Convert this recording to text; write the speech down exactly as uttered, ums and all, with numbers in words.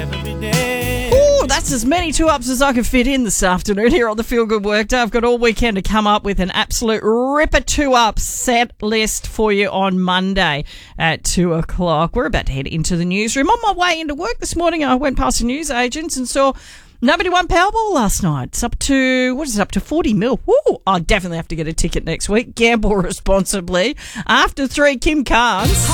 every day. Ooh, that's as many two-ups as I can fit in this afternoon here on the Feel Good Workday. I've got all weekend to come up with an absolute ripper two-up set list for you on Monday at two o'clock. We're about to head into the newsroom. On my way into work this morning, I went past the newsagents and saw nobody won Powerball last night. It's up to, what is it, up to forty mil. Woo! I'll definitely have to get a ticket next week. Gamble responsibly. After three, Kim Carnes.